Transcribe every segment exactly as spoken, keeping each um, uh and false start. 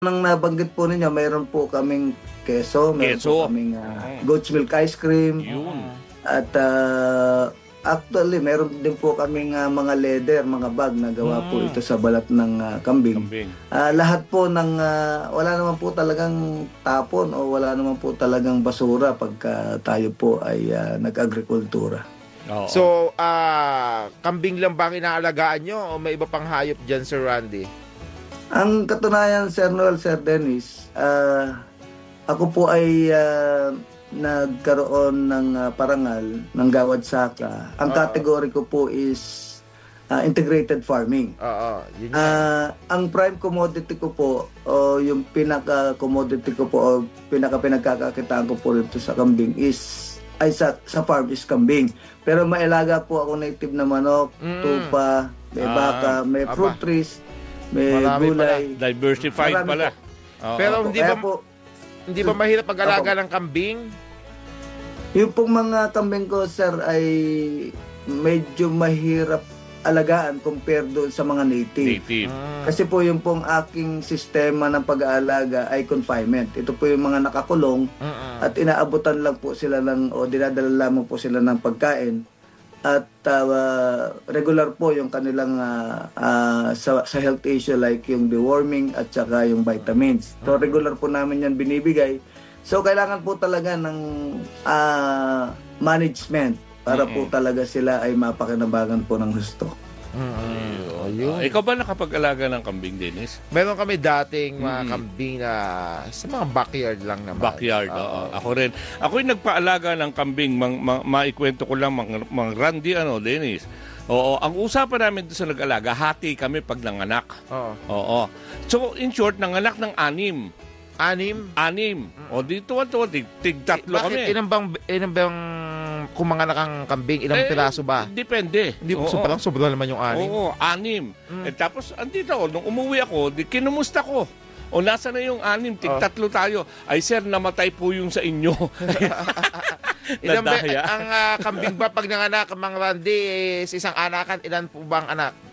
Nang nabanggit po ninyo, mayroon po kaming keso, mayroon Keso. po kaming uh, Mm. goat's milk ice cream. Yun. At uh, actually, meron din po kaming uh, mga leather, mga bag na gawa po Mm. ito sa balat ng uh, kambing. Kambing. Uh, lahat po ng, uh, wala naman po talagang tapon o wala naman po talagang basura pagka tayo po ay uh, nag-agrikultura. Oo. So, ah, kambing lang ba ang inaalagaan nyo o may iba pang hayop dyan, Sir Randy? Ang katunayan, Sir Noel, Sir Dennis, uh, ako po ay uh, nagkaroon ng uh, parangal ng Gawad Saka. Ang Oo. category ko po is uh, integrated farming. Oo, yun yun. Uh, ang prime commodity ko po, o yung pinaka-commodity ko po, o pinaka-pinagkakakitaan ko po rito sa kambing is, ay sa, sa farm is kambing. Pero mailaga po ako native na manok, Mm. tupa, may Ah, baka, may aba. fruit trees, may Marami gulay. Diversified Marami pala. Oo. Pero Opo, hindi kaya ba- po, Hindi ba mahirap mag-alaga ng kambing? yung pong mga kambing ko, sir, ay medyo mahirap alagaan compared doon sa mga native. Native. Mm. Kasi po yung pong aking sistema ng pag-aalaga ay confinement. Ito po yung mga nakakulong Mm-mm. at inaabutan lang po sila ng o dinadala lamang po sila ng pagkain at uh, regular po yung kanilang uh, uh, sa, sa health issue like yung deworming at saka yung vitamins. So regular po namin yan binibigay. So kailangan po talaga ng uh, management para po talaga sila ay mapakinabangan po ng gusto. Mm-mm. Ayun. Ah, ikaw ba nakapag-alaga ng kambing, Dennis? Meron kami dating mga Mm. kambing na sa mga backyard lang naman. Backyard. Oo. oo. Ako rin. Ako yung nagpaalaga ng kambing. Mang, ma, maikwento ko lang, mang, mang Randy, ano, Dennis. Oo, ang usapan namin doon sa nag-alaga, hati kami pag nanganak. Oo. Oo. So, in short, nanganak ng anim. Anim? Anim. O, dito, to, tig, tig tatlo Bakit? kami. Ilan bang, ilan bang kumanganak ang kambing? Ilang Eh, piraso ba? Depende. Hindi, Oo. so parang sobra naman yung anim. Oo, anim. Mm. Eh, tapos, andito ako, nung umuwi ako, di, kinumusta ko. O, nasa na yung anim? Tig Oh. tatlo tayo. Ay, sir, namatay po yung sa inyo. Ilan ba, Nadaya. ang ah, kambing ba pag nanganak, Mang Randy, is isang anakan, ilan po ba ang anak?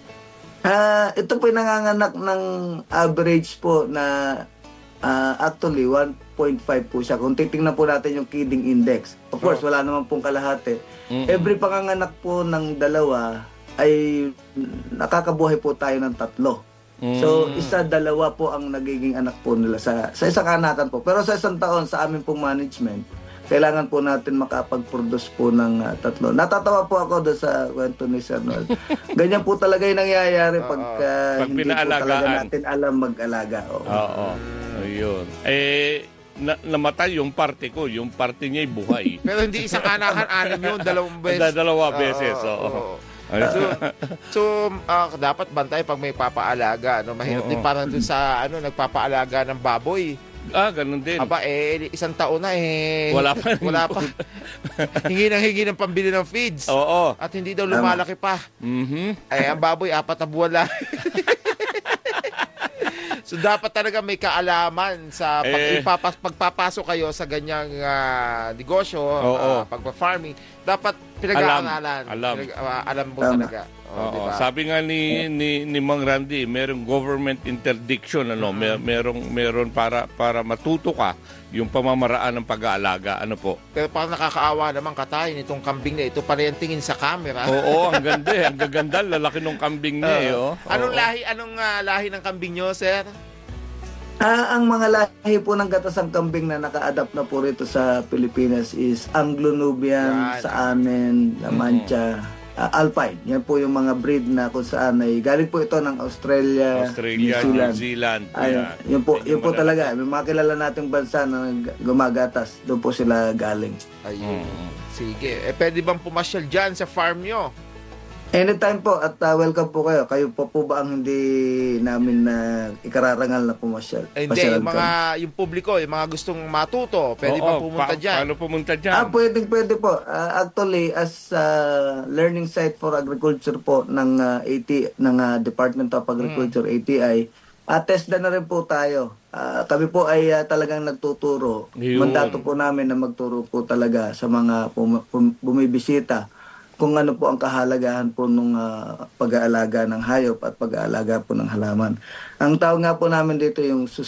Ah, ito po yung nanganganak ng average po na ah, actually one point five po siya. Kung titingnan po natin yung kidding index. Of course, Oh. wala naman pong kalahati. Mm-mm. Every panganganak po ng dalawa ay nakakabuhay po tayo ng tatlo. So, Mm. isa, dalawa po ang nagiging anak po nila sa, sa isang anakan po. Pero sa isang taon, sa aming pong management, kailangan po natin makapag-produce po ng ah, tatlo. Natatawa po ako doon sa kwento ni Sir Noel. Ganyan po talaga yung nangyayari Oo. pagka Pag hindi po talaga pinaalagaan. natin alam mag-alaga. Oo. Oo. Ayun. Eh, na, namatay yung parte ko. Yung parte niya ay buhay. Pero hindi isang anakan, anim yun, dalawang beses. Dalawa beses, oo. Ay, So, so ah, dapat bantay pag may papaalaga. No? Mahirap Oo. din parang dun sa ano, nagpapaalaga ng baboy. ah, ganun din. Aba, eh, isang taon na eh. Wala pa rin Wala po. pa. hingi ng hingi ng pambili ng feeds. Oo. At hindi daw lumalaki pa. Mhm. Eh, ang baboy, apat na buwan lang. So, dapat talaga may kaalaman sa pag, Eh. ipapas, pagpapasok kayo sa ganyang ah, negosyo, Oo. ah, pagpa-farming. Dapat pinag-aaralan. Alam. Pinag- ah, alam mo Tama. talaga. Oh, Oo. diba? Sabi nga ni, ni, ni Mang Randy, merong government interdiction, ano, mer, merong, meron para, para matuto ka yung pamamaraan ng pag-aalaga. Ano po? Pero parang nakakaawa naman katayin itong kambing na ito. Para yung tingin sa camera. Oo, ang ganda eh. Ang gaganda. Lalaki ng kambing niya eh. Oh. Anong Oo. lahi, anong ah, lahi ng kambing nyo, sir? Ah, ang mga lahi po ng gatasang kambing na naka-adapt na po rito sa Pilipinas is Anglo-Nubian, Yan. Saanen, La Mancha, ah, Alpine. Yan po yung mga breed na kung saan ay galing po ito ng Australia, Australia, New Zealand. New Zealand. Ay, Yan. yun po, Yan yun yung po malaki. talaga. May mga kilala nating bansa na nag- gumagatas. Doon po sila galing. Ayun. Mm. Sige. Eh, pwede bang pumasyal dyan sa farm nyo? Anytime po at ah, welcome po kayo. Kayo po po ba ang hindi namin na ikararangal na pumasyal? Eh, hindi, Pasyalan yung mga, yung publiko, yung mga gustong matuto, pwede Oo, bang pumunta pa- dyan? Paano pumunta dyan? Ah, pwedeng pwede po. Ah, actually, as ah, learning site for agriculture po ng ah, A T ng ah, Department of Agriculture A T I, ah, TESDA na rin po tayo. Ah, kami po ay ah, talagang nagtuturo. Yun. Mandato po namin na magturo po talaga sa mga pum- pum- bumibisita kung ano po ang kahalagahan po ng pag-aalaga ng hayop at pag-aalaga po ng halaman. Ang tawag nga po namin dito yung